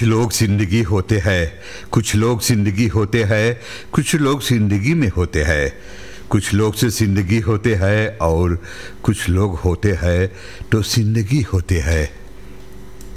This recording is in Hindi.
कुछ लोग जिंदगी होते हैं, कुछ लोग जिंदगी होते हैं, कुछ लोग जिंदगी में होते हैं, कुछ लोग से जिंदगी होते हैं और कुछ लोग होते हैं तो जिंदगी होते हैं।